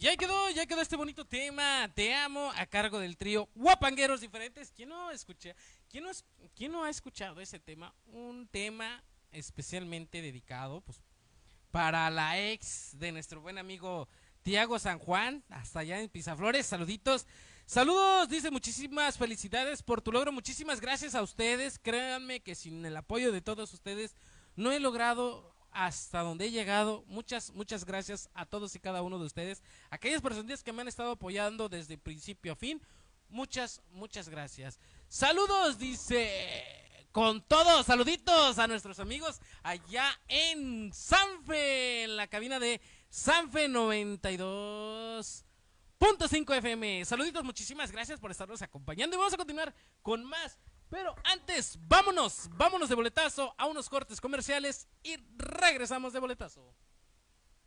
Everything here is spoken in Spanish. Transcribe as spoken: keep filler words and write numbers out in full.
Ya quedó, ya quedó este bonito tema, Te amo, a cargo del trío Guapangueros Diferentes. ¿Quién no escucha? ¿Quién no, es- quién no ha escuchado ese tema? Un tema especialmente dedicado, pues, para la ex de nuestro buen amigo Tiago San Juan, hasta allá en Pisaflores. Saluditos. Saludos, dice, muchísimas felicidades por tu logro, muchísimas gracias a ustedes. Créanme que sin el apoyo de todos ustedes no he logrado hasta donde he llegado. Muchas, muchas gracias a todos y cada uno de ustedes. Aquellas personas que me han estado apoyando desde principio a fin, muchas, muchas gracias. Saludos, dice, con todos, saluditos a nuestros amigos allá en Sanfe, en la cabina de Sanfe noventa y dos punto cinco F M. Saluditos, muchísimas gracias por estarnos acompañando y vamos a continuar con más. Pero antes, vámonos, vámonos de boletazo a unos cortes comerciales y regresamos de boletazo.